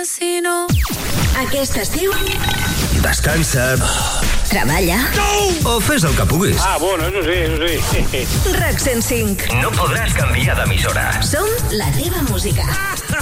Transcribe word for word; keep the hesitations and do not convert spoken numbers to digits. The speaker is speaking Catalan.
casino. Aquest estiu descansa, treballa no! O fes el que puguis. Ah, bueno, eso sí, eso sí. RAC cent cinc. No podràs canviar d'emissora. Som la teva música.